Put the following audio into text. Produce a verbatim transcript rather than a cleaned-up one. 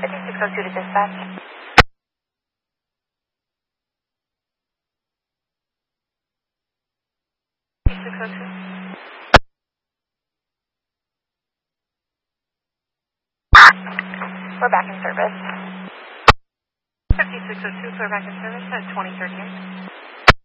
fifty-six oh two to dispatch. fifty-six oh two. We're back in service. fifty-six oh two, we're back in service at twenty thirty-eight.